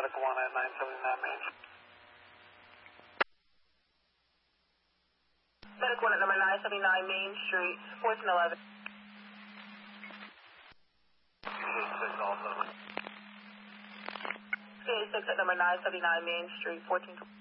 at the one at 979 Main Street. Medic 1 at number 979 Main Street, 1411. 86 also. 86 at number 979 Main Street, 1412.